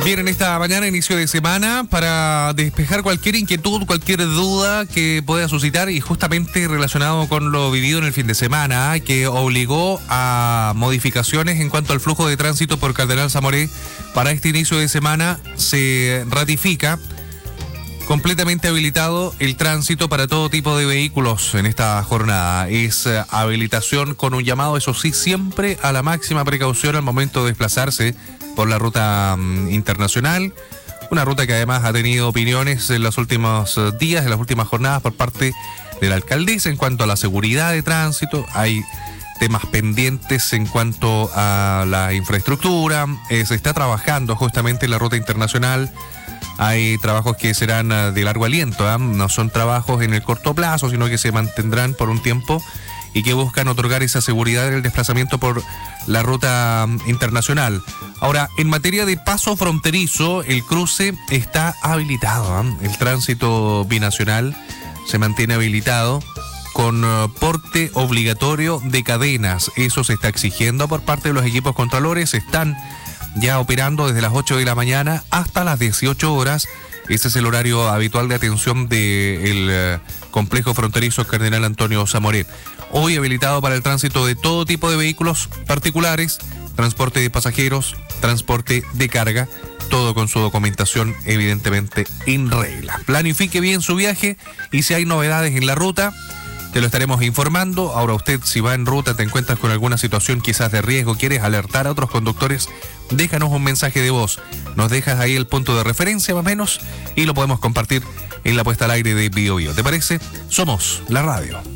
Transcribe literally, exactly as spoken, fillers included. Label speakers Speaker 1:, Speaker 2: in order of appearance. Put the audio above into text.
Speaker 1: Bien, en esta mañana, inicio de semana, para despejar cualquier inquietud, cualquier duda que pueda suscitar y justamente relacionado con lo vivido en el fin de semana, que obligó a modificaciones en cuanto al flujo de tránsito por Cardenal Zamoré. Para este inicio de semana se ratifica completamente habilitado el tránsito para todo tipo de vehículos en esta jornada. Es eh, habilitación con un llamado, eso sí, siempre a la máxima precaución al momento de desplazarse por la ruta um, internacional. Una ruta que además ha tenido opiniones en los últimos uh, días, en las últimas jornadas por parte de la alcaldesa en cuanto a la seguridad de tránsito. Hay temas pendientes en cuanto a la infraestructura. Eh, se está trabajando justamente en la ruta internacional. Hay trabajos que serán de largo aliento, ¿eh? No son trabajos en el corto plazo, sino que se mantendrán por un tiempo y que buscan otorgar esa seguridad en el desplazamiento por la ruta internacional. Ahora, en materia de paso fronterizo, el cruce está habilitado, ¿eh? El tránsito binacional se mantiene habilitado con uh, porte obligatorio de cadenas. Eso se está exigiendo por parte de los equipos contralores. Están ya operando desde las ocho de la mañana hasta las dieciocho horas. Ese es el horario habitual de atención del eh, complejo fronterizo Cardenal Antonio Zamoré. Hoy habilitado para el tránsito de todo tipo de vehículos particulares, transporte de pasajeros, transporte de carga, todo con su documentación evidentemente en regla. Planifique bien su viaje y si hay novedades en la ruta, te lo estaremos informando. Ahora usted, si va en ruta, te encuentras con alguna situación quizás de riesgo, quieres alertar a otros conductores, déjanos un mensaje de voz. Nos dejas ahí el punto de referencia más o menos y lo podemos compartir en la puesta al aire de Bio Bio. ¿Te parece? Somos la radio.